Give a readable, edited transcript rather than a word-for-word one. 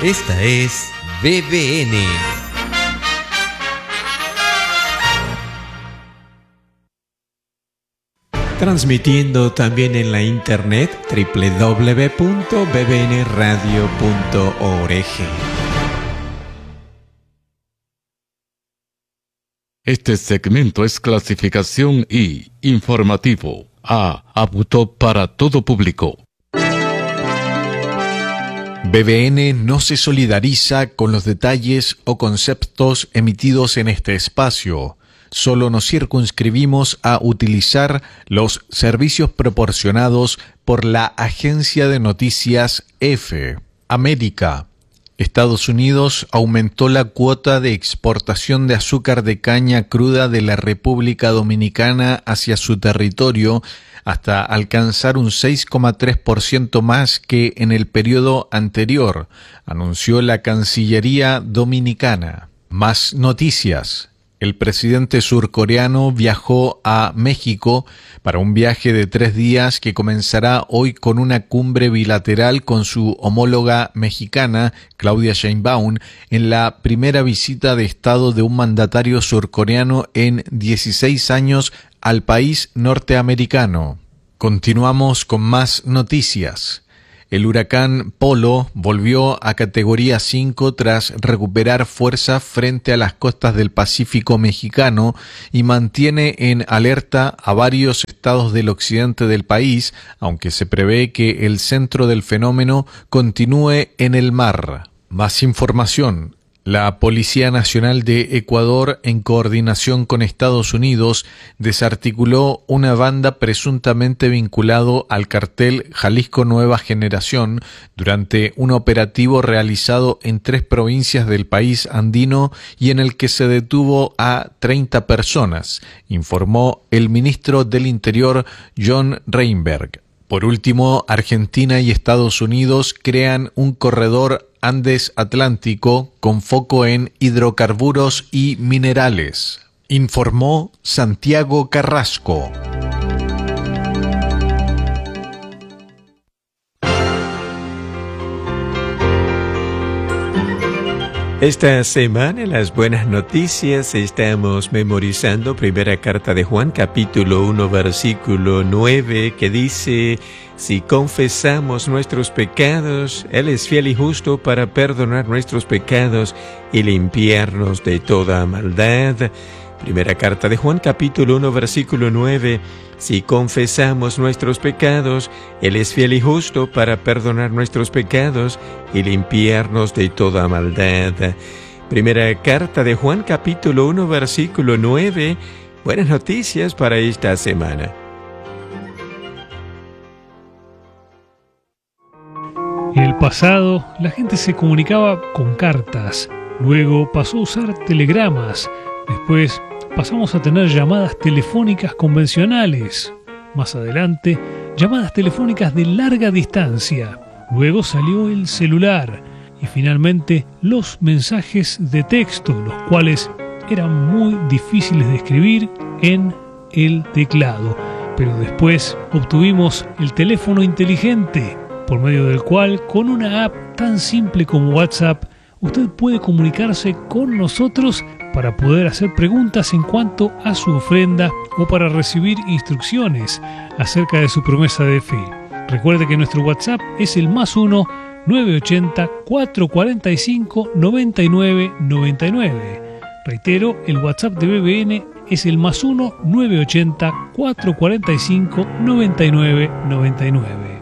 Esta es BBN. Transmitiendo también en la internet www.bbnradio.org. Este segmento es clasificación I, informativo, A, apto para todo público. BBN no se solidariza con los detalles o conceptos emitidos en este espacio. Solo nos circunscribimos a utilizar los servicios proporcionados por la agencia de noticias EFE. América. Estados Unidos aumentó la cuota de exportación de azúcar de caña cruda de la República Dominicana hacia su territorio hasta alcanzar un 6,3% más que en el periodo anterior, anunció la Cancillería Dominicana. Más noticias. El presidente surcoreano viajó a México para un viaje de 3 días que comenzará hoy con una cumbre bilateral con su homóloga mexicana, Claudia Sheinbaum, en la primera visita de Estado de un mandatario surcoreano en 16 años al país norteamericano. Continuamos con más noticias. El huracán Polo volvió a categoría 5 tras recuperar fuerza frente a las costas del Pacífico mexicano y mantiene en alerta a varios estados del occidente del país, aunque se prevé que el centro del fenómeno continúe en el mar. Más información. La Policía Nacional de Ecuador, en coordinación con Estados Unidos, desarticuló una banda presuntamente vinculado al cartel Jalisco Nueva Generación durante un operativo realizado en 3 provincias del país andino y en el que se detuvo a 30 personas, informó el ministro del Interior John Reinberg. Por último, Argentina y Estados Unidos crean un corredor Andes-Atlántico con foco en hidrocarburos y minerales, informó Santiago Carrasco. Esta semana en las buenas noticias estamos memorizando primera carta de Juan, capítulo 1, versículo 9, que dice: si confesamos nuestros pecados, Él es fiel y justo para perdonar nuestros pecados y limpiarnos de toda maldad. Primera carta de Juan, capítulo 1, versículo 9. Si confesamos nuestros pecados, Él es fiel y justo para perdonar nuestros pecados y limpiarnos de toda maldad. Primera carta de Juan, capítulo 1, versículo 9. Buenas noticias para esta semana. En el pasado, la gente se comunicaba con cartas, luego pasó a usar telegramas, después pasamos a tener llamadas telefónicas convencionales, más adelante llamadas telefónicas de larga distancia, luego salió el celular y finalmente los mensajes de texto, los cuales eran muy difíciles de escribir en el teclado, pero después obtuvimos el teléfono inteligente, por medio del cual, con una app tan simple como WhatsApp, usted puede comunicarse con nosotros para poder hacer preguntas en cuanto a su ofrenda o para recibir instrucciones acerca de su promesa de fe. Recuerde que nuestro WhatsApp es el +1 980 445 9999. Reitero, el WhatsApp de BBN es el +1 980 445 9999.